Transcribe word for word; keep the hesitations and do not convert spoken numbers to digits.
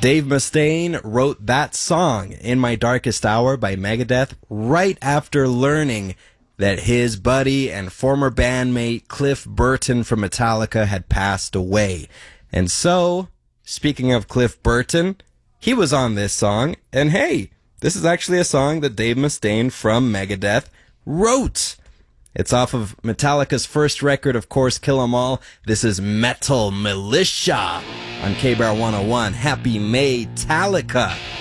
Dave Mustaine wrote that song, In My Darkest Hour by Megadeth, right after learning that his buddy and former bandmate Cliff Burton from Metallica had passed away. And so, speaking of Cliff Burton, he was on this song, and hey, this is actually a song that Dave Mustaine from Megadeth wrote. It's off of Metallica's first record, of course, Kill 'Em All. This is Metal Militia on K B R one oh one. Happy May, Metallica.